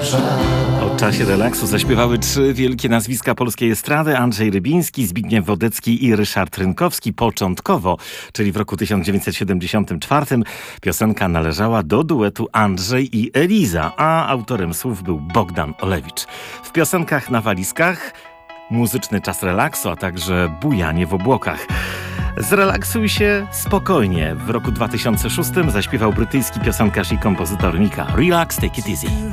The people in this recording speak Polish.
O czasie relaksu zaśpiewały trzy wielkie nazwiska polskiej estrady: Andrzej Rybiński, Zbigniew Wodecki i Ryszard Rynkowski. Początkowo, czyli w roku 1974, piosenka należała do duetu Andrzej i Eliza, a autorem słów był Bogdan Olewicz. W piosenkach na walizkach muzyczny czas relaksu, a także bujanie w obłokach. Zrelaksuj się spokojnie. W roku 2006 zaśpiewał brytyjski piosenkarz i kompozytor Mika. Relax, take it easy.